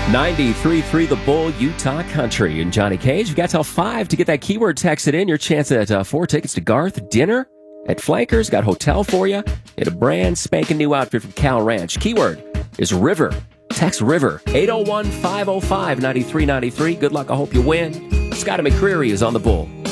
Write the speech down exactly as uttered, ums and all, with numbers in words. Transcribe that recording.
ninety-three point three The Bull, Utah Country. And Johnny Cage, you got till five to get that keyword texted in. Your chance at uh, four tickets to Garth dinner at Flankers. Got hotel for you and a brand spanking new outfit from Cal Ranch. Keyword is River. Text River. eight oh one, five oh five, nine three nine three. Good luck. I hope you win. Scotty McCreery is on The Bull.